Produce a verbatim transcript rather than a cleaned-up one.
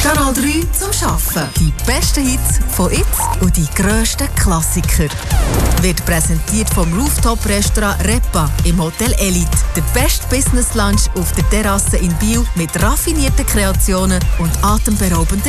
Kanal drei zum Arbeiten. Die besten Hits von jetzt und die grössten Klassiker. Wird präsentiert vom Rooftop-Restaurant Repa im Hotel Elite. Der beste Business-Lunch auf der Terrasse in Biel mit raffinierten Kreationen und atemberaubenden